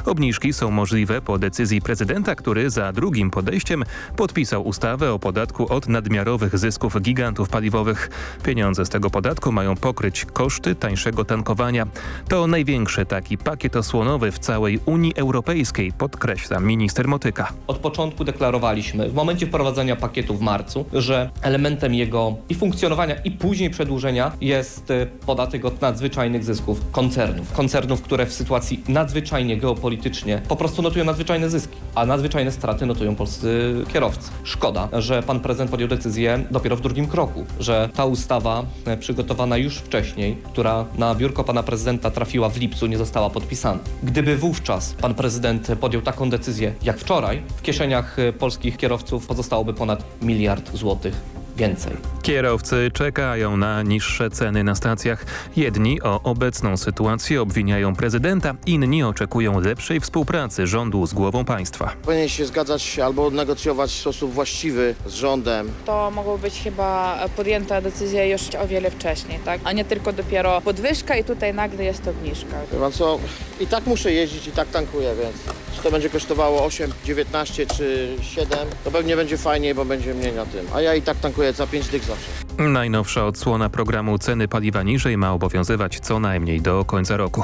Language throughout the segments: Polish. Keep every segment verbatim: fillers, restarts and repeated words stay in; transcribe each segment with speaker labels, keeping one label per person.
Speaker 1: Obniżki są możliwe po decyzji prezydenta, który za drugim podejściem podpisał ustawę o podatku od nadmiarowych zysków gigantów paliwowych. Pieniądze z tego podatku mają pokryć koszty tańszego tankowania. To największy taki pakiet osłonowy w całej Unii Europejskiej, podkreśla minister Motyka.
Speaker 2: Od początku deklarowaliśmy w momencie wprowadzenia pakietu w marcu, że elementem jego i funkcjonowania i później przedłużenia jest podatek od nadzwyczajnych zysków koncernów. Koncernów, które w sytuacji nadzwyczajnie geopolitycznie po prostu notują nadzwyczajne zyski, a nadzwyczajne straty notują polscy kierowcy. Szkoda, że pan prezydent podjął decyzję dopiero w drugim kroku, że ta ustawa przygotowana już wcześniej, która na biurko pana prezydenta trafiła w lipcu, nie została podpisana. Gdyby wówczas pan prezydent podjął taką decyzję jak wczoraj, w kieszeniach polskich kierowców pozostałoby ponad miliard złotych więcej.
Speaker 1: Kierowcy czekają na niższe ceny na stacjach. Jedni o obecną sytuację obwiniają prezydenta, inni oczekują lepszej współpracy rządu z głową państwa.
Speaker 3: Powinien się zgadzać albo negocjować w sposób właściwy z rządem.
Speaker 4: To mogło być chyba podjęta decyzja już o wiele wcześniej, tak? A nie tylko dopiero podwyżka i tutaj nagle jest obniżka.
Speaker 3: Wie pan co, i tak muszę jeździć, i tak tankuję, więc czy to będzie kosztowało osiem, dziewiętnaście czy siedem, to pewnie będzie fajniej, bo będzie mniej na tym. A ja i tak tankuję za pięć dych zawsze.
Speaker 1: Najnowsza odsłona programu Ceny paliwa niżej ma obowiązywać co najmniej do końca roku.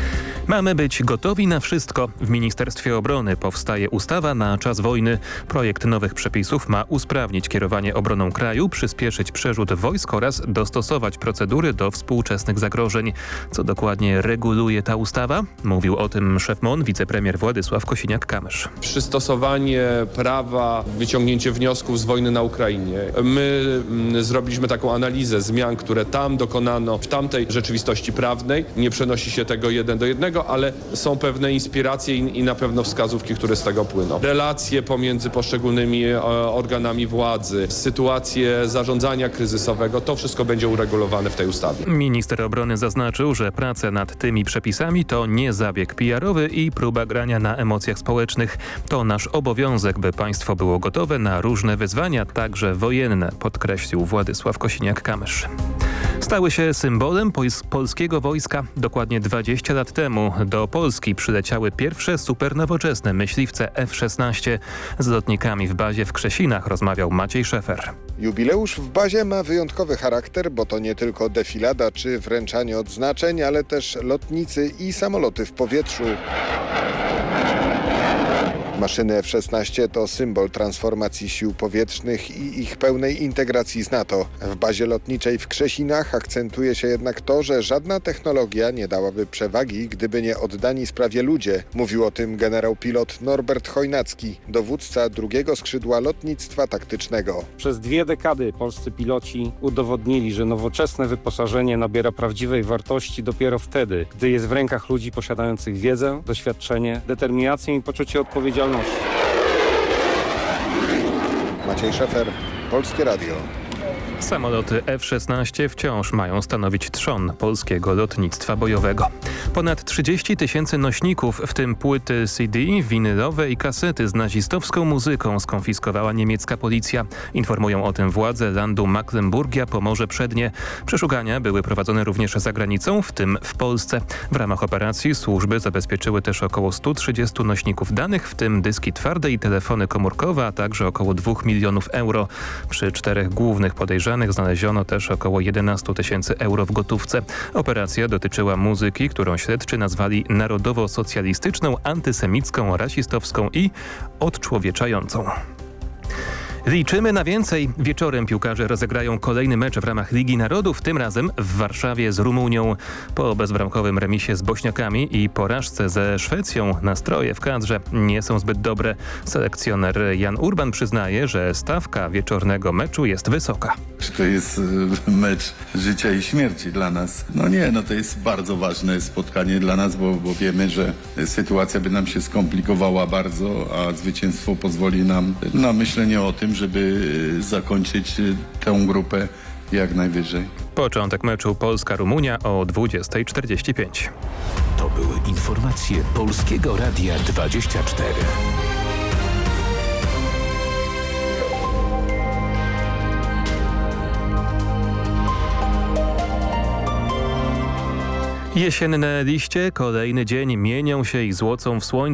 Speaker 1: Mamy być gotowi na wszystko. W Ministerstwie Obrony powstaje ustawa na czas wojny. Projekt nowych przepisów ma usprawnić kierowanie obroną kraju, przyspieszyć przerzut wojsk oraz dostosować procedury do współczesnych zagrożeń. Co dokładnie reguluje ta ustawa? Mówił o tym szef M O N, wicepremier Władysław Kosiniak-Kamysz.
Speaker 5: Przystosowanie prawa, wyciągnięcie wniosków z wojny na Ukrainie. My mm, zrobiliśmy taką analizę zmian, które tam dokonano w tamtej rzeczywistości prawnej. Nie przenosi się tego jeden do jednego, ale są pewne inspiracje i, i na pewno wskazówki, które z tego płyną. Relacje pomiędzy poszczególnymi e, organami władzy, sytuacje zarządzania kryzysowego, to wszystko będzie uregulowane w tej ustawie.
Speaker 1: Minister obrony zaznaczył, że prace nad tymi przepisami to nie zabieg P R owy i próba grania na emocjach społecznych. To nasz obowiązek, by państwo było gotowe na różne wyzwania, także wojenne, podkreślił Władysław Kosiniak-Kamysz. Stały się symbolem polskiego wojska. Dokładnie dwadzieścia lat temu do Polski przyleciały pierwsze supernowoczesne myśliwce F szesnaście. Z lotnikami w bazie w Krzesinach rozmawiał Maciej Szefer.
Speaker 6: Jubileusz w bazie ma wyjątkowy charakter, bo to nie tylko defilada czy wręczanie odznaczeń, ale też lotnicy i samoloty w powietrzu. Maszyny F szesnaście to symbol transformacji sił powietrznych i ich pełnej integracji z NATO. W bazie lotniczej w Krzesinach akcentuje się jednak to, że żadna technologia nie dałaby przewagi, gdyby nie oddani sprawie ludzie. Mówił o tym generał pilot Norbert Chojnacki, dowódca drugiego skrzydła lotnictwa taktycznego.
Speaker 7: Przez dwie dekady polscy piloci udowodnili, że nowoczesne wyposażenie nabiera prawdziwej wartości dopiero wtedy, gdy jest w rękach ludzi posiadających wiedzę, doświadczenie, determinację i poczucie odpowiedzialności.
Speaker 6: Maciej Szefer, Polskie Radio.
Speaker 1: Samoloty F szesnaście wciąż mają stanowić trzon polskiego lotnictwa bojowego. Ponad trzydzieści tysięcy nośników, w tym płyty C D, winylowe i kasety z nazistowską muzyką skonfiskowała niemiecka policja. Informują o tym władze landu Mecklenburgia Pomorze Przednie. Przeszukania były prowadzone również za granicą, w tym w Polsce. W ramach operacji służby zabezpieczyły też około stu trzydziestu nośników danych, w tym dyski twarde i telefony komórkowe, a także około dwóch milionów euro. Przy czterech głównych podejrzanych znaleziono też około jedenastu tysięcy euro w gotówce. Operacja dotyczyła muzyki, którą śledczy nazwali narodowo-socjalistyczną, antysemicką, rasistowską i odczłowieczającą. Liczymy na więcej. Wieczorem piłkarze rozegrają kolejny mecz w ramach Ligi Narodów, tym razem w Warszawie z Rumunią. Po bezbramkowym remisie z Bośniakami i porażce ze Szwecją nastroje w kadrze nie są zbyt dobre. Selekcjoner Jan Urban przyznaje, że stawka wieczornego meczu jest wysoka.
Speaker 8: Czy to jest mecz życia i śmierci dla nas? No nie, no to jest bardzo ważne spotkanie dla nas, bo, bo wiemy, że sytuacja by nam się skomplikowała bardzo, a zwycięstwo pozwoli nam na myślenie o tym, żeby zakończyć tę grupę jak najwyżej.
Speaker 1: Początek meczu Polska-Rumunia o dwudziestej czterdzieści pięć.
Speaker 9: To były informacje Polskiego Radia dwadzieścia cztery.
Speaker 1: Jesienne liście kolejny dzień mienią się i złocą w słońcu.